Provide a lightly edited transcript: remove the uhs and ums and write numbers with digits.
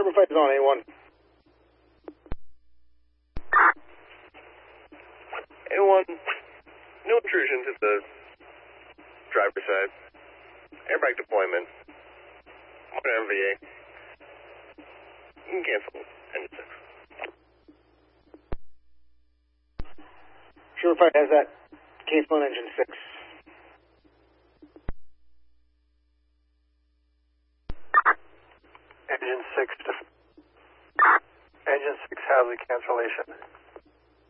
Sherman Fight is on A1. A1, no intrusion to the driver's side. Airbag deployment. On MVA. You can cancel engine 6. Sherman Fight has that. Cancel on engine 6. Engine 6 has a cancellation.